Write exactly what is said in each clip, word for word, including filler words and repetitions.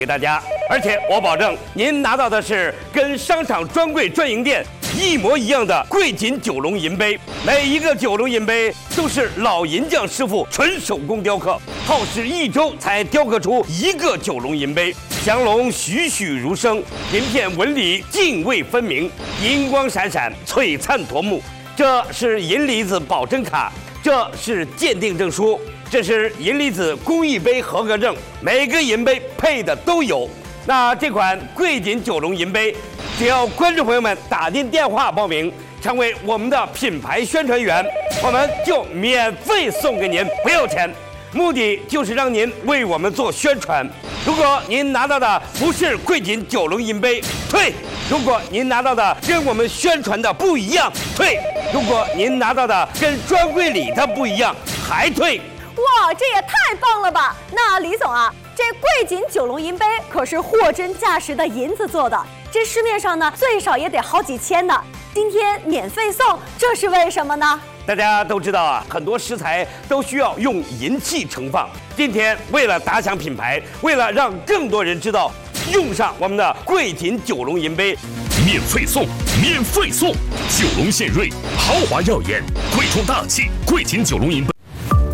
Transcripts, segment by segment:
给大家，而且我保证您拿到的是跟商场专柜专营店一模一样的贵锦九龙银杯，每一个九龙银杯都是老银匠师傅纯手工雕刻，耗时一周才雕刻出一个九龙银杯，降龙栩栩如生，鳞片纹理泾渭分明，银光闪闪，璀璨夺目。这是银离子保真卡，这是鉴定证书，这是银离子工艺杯合格证，每个银杯配的都有。那这款贵锦九龙银杯，只要观众朋友们打进电话报名，成为我们的品牌宣传员，我们就免费送给您，不要钱。目的就是让您为我们做宣传。如果您拿到的不是贵锦九龙银杯，退；如果您拿到的跟我们宣传的不一样，退；如果您拿到的跟专柜里的不一样，还退。 哇，这也太棒了吧！那李总啊，这贵锦九龙银杯可是货真价实的银子做的，这市面上呢最少也得好几千呢。今天免费送，这是为什么呢？ 大家都知道啊，很多食材都需要用银器盛放。今天为了打响品牌，为了让更多人知道，用上我们的贵锦九龙银杯， 免费送，免费送！九龙献瑞，豪华耀眼，贵重大气，贵锦九龙银杯。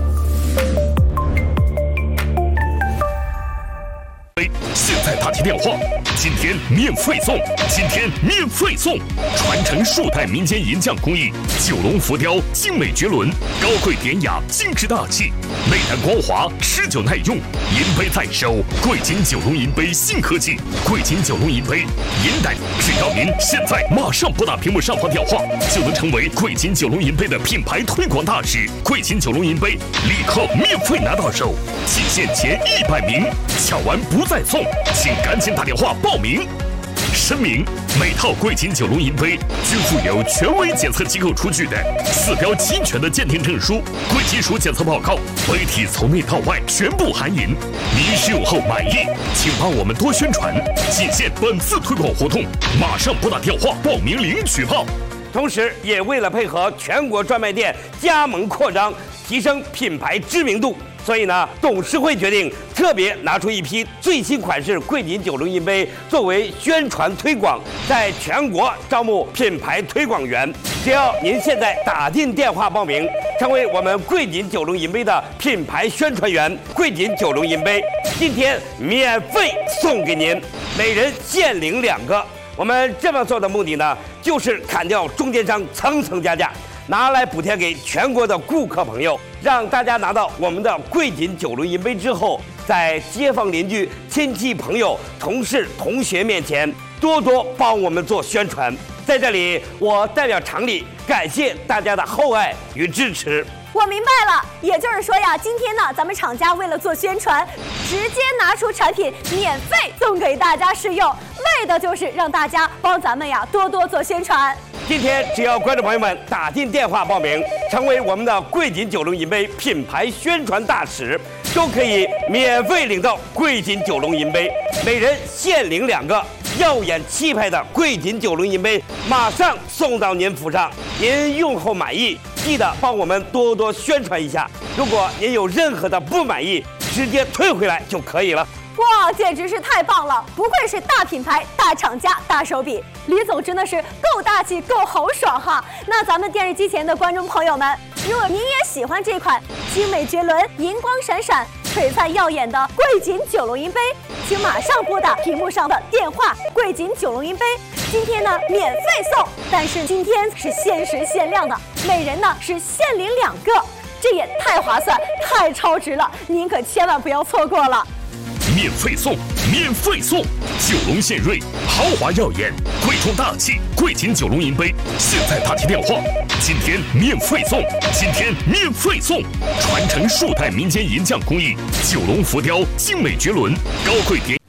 现在打听电话，今天免费送，今天免费送！传承数代民间银匠工艺，九龙浮雕精美绝伦，高贵典雅，精致大气，内弹光滑，持久耐用。银杯在手，贵锦九龙银杯新科技，贵锦九龙银杯银弹，只要您现在马上拨打屏幕上方电话，就能成为贵锦九龙银杯的品牌推广大使。贵锦九龙银杯立刻免费拿到手，仅限前一百名，抢完不再送，请赶紧打电话报名。声明：每套贵锦九龙银杯均附有权威检测机构出具的四标齐全的鉴定证书、贵金属检测报告，杯体从内到外全部含银。您使用后满意，请帮我们多宣传，仅限本次推广活动，马上拨打电话报名领取炮。 同时，也为了配合全国专卖店加盟扩张，提升品牌知名度，所以呢，董事会决定特别拿出一批最新款式贵锦九龙银杯作为宣传推广，在全国招募品牌推广员。只要您现在打进电话报名，成为我们贵锦九龙银杯的品牌宣传员，贵锦九龙银杯今天免费送给您，每人限领两个。我们这么做的目的呢，就是砍掉中间商层层加价，拿来补贴给全国的顾客朋友，让大家拿到我们的贵锦九龙银杯之后，在街坊邻居、亲戚朋友、同事同学面前多多帮我们做宣传。在这里，我代表厂里感谢大家的厚爱与支持。 我明白了，也就是说呀，今天呢，咱们厂家为了做宣传，直接拿出产品免费送给大家试用，为的就是让大家帮咱们呀多多做宣传。 今天只要观众朋友们打进电话报名，成为我们的贵锦九龙银杯品牌宣传大使，都可以免费领到贵锦九龙银杯，每人限领两个。耀眼气派的贵锦九龙银杯马上送到您府上，您用后满意，记得帮我们多多宣传一下。如果您有任何的不满意，直接退回来就可以了。 哇，简直是太棒了！不愧是大品牌、大厂家、大手笔，李总真的是够大气、够豪爽哈！那咱们电视机前的观众朋友们，如果您也喜欢这款精美绝伦、银光闪闪、璀璨耀眼的贵锦九龙银杯，请马上拨打屏幕上的电话。贵锦九龙银杯今天呢免费送，但是今天是限时限量的，每人呢是限领两个，这也太划算、太超值了，您可千万不要错过了。 免费送，免费送！九龙献瑞，豪华耀眼，贵重大气，贵锦九龙银杯，现在打听电话，今天免费送，今天免费送！传承数代民间银匠工艺，九龙浮雕精美绝伦，高贵典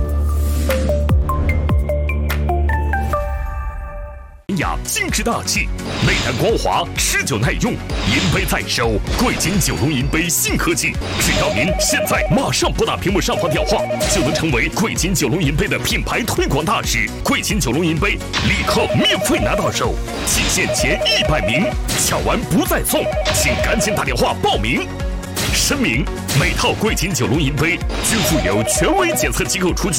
雅，精致大气，内弹光滑，持久耐用。银杯在手，贵锦九龙银杯新科技，只要您现在马上拨打屏幕上方电话，就能成为贵锦九龙银杯的品牌推广大使。贵锦九龙银杯立刻免费拿到手，仅限前一百名，抢完不再送，请赶紧打电话报名。 声明：每套贵金九龙银杯均附有权威检测机构出具